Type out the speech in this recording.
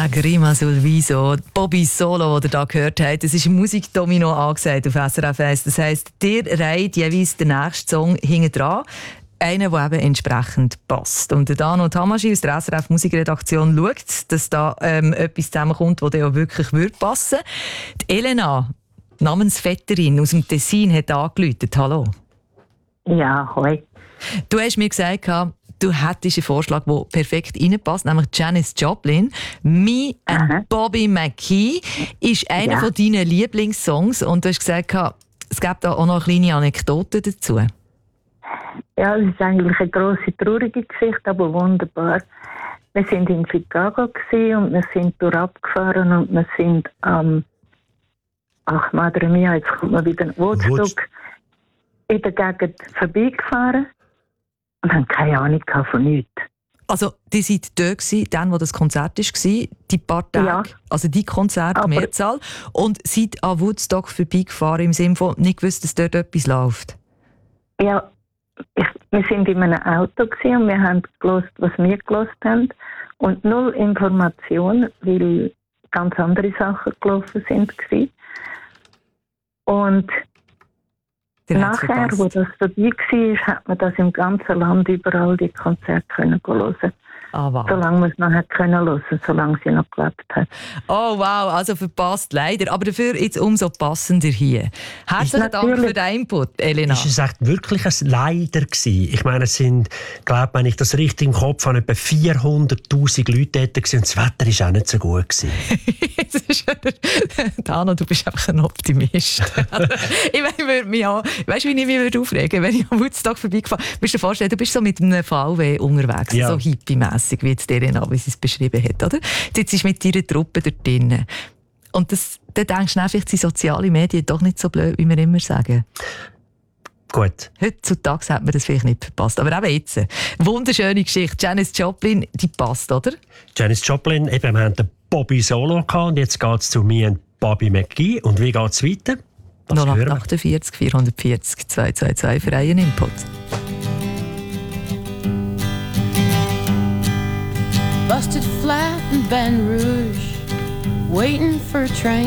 Lagrima sul Viso, Bobby Solo, den ihr hier gehört habt. Es ist Musikdomino angesagt auf SRF 1. Das heisst, ihr reiht jeweils den nächsten Song hinten dran. Einen, der eben entsprechend passt. Und der Dano Tamaschi aus der SRF Musikredaktion schaut, dass da etwas zusammenkommt, das auch wirklich passen würde. Die Elena, Namensvetterin aus dem Tessin, hat angerufen. Hallo. Ja, hoi. Du hast mir gesagt, du hättest einen Vorschlag, der perfekt reinpasst, nämlich Janis Joplin. «Me and Bobby McGee» ist einer von deinen Lieblingssongs und du hast gesagt, es gibt da auch noch eine kleine Anekdote dazu. Ja, es ist eigentlich eine grosse, traurige Geschichte, aber wunderbar. Wir waren in Chicago und wir sind durchabgefahren und wir sind Madre Mia, jetzt kommt man wieder in Woodstock, in der Gegend vorbeigefahren. Und haben keine Ahnung von nichts. Also, die seid dort gewesen, dann, wo das Konzert war, die paar Tage, also die Konzerte, Mehrzahl, und seid an Woodstock vorbeigefahren, im Sinne von nicht gewusst, dass dort etwas läuft? Ja, wir sind in einem Auto gewesen und wir haben gehört, was wir gehört haben. Und null Information, weil ganz andere Sachen gelaufen sind. Und nachher, wo das vorbei war, hat man das im ganzen Land überall die Konzerte hören können. Oh, wow. Solange man es noch hören konnte, solange sie noch gelebt hat. Oh wow, also verpasst leider. Aber dafür jetzt umso passender hier. Herzlichen Dank für den Input, Elena. Ist es echt wirklich ein Leider gewesen? Ich meine, es sind, wenn ich das richtig im Kopf habe, etwa 400'000 Leute dort gewesen, und das Wetter war auch nicht so gut gewesen. Dano, du bist einfach ein Optimist. Ich würde mich auch, weißt du, wie ich mich aufregen würde, wenn ich am Woodstock vorbeigefahren bin? Du musst dir vorstellen, du bist so mit einem VW unterwegs, so hippie-mässig, wie jetzt Elena, wie sie es beschrieben hat, oder? Jetzt ist mit ihrer Truppe dort drin. Und dann denkst du, vielleicht sind soziale Medien doch nicht so blöd, wie wir immer sagen. Gut. Heutzutage hat man das vielleicht nicht verpasst. Aber eben jetzt. Wunderschöne Geschichte. Janis Joplin, die passt, oder? Janis Joplin, eben, wir haben den Bobby Solo gehabt und jetzt geht es zu «Me and Bobby McGee». Und wie geht es weiter? 0848 440 222 für einen Input. Busted flat in Baton Rouge, waiting for a train.